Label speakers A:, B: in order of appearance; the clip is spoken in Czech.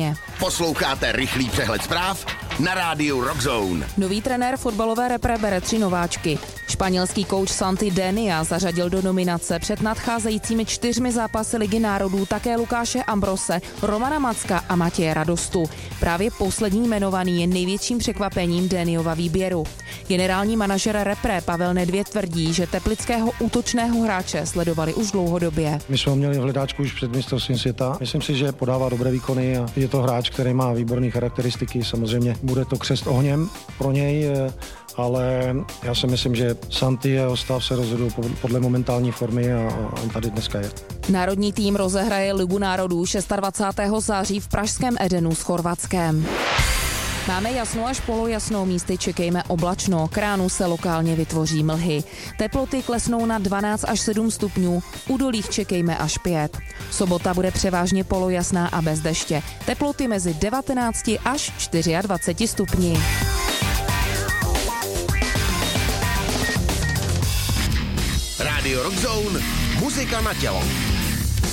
A: sezóně.
B: Posloucháte rychlý přehled zpráv na rádiu Rock Zone.
A: Nový trenér fotbalové repre bere 3 nováčky. Španělský kouč Santi Denia zařadil do nominace před nadcházejícími 4 zápasy Ligy národů také Lukáše Ambrose, Romana Macka a Matěje Radostu. Právě poslední jmenovaný je největším překvapením Deniova výběru. Generální manažer repre Pavel Nedvěd tvrdí, že teplického útočného hráče sledovali už dlouhodobě.
C: My jsme ho měli v hledáčku už před mistrovstvím světa. Myslím si, že podává dobré výkony a je to hráč, který má výborné charakteristiky. Samozřejmě bude to křest ohněm pro něj, ale já si myslím, že Santi a jeho stav se rozhodují podle momentální formy a on tady dneska je.
A: Národní tým rozehraje Ligu národů 26. září v pražském Edenu s Chorvatskem. Máme jasnou až polojasnou, místy čekejme oblačno, k ránu se lokálně vytvoří mlhy. Teploty klesnou na 12 až 7 stupňů, v údolích čekejme až 5. Sobota bude převážně polojasná a bez deště. Teploty mezi 19 až 24 stupni.
B: Rádio Rock Zone, muzika na tělo.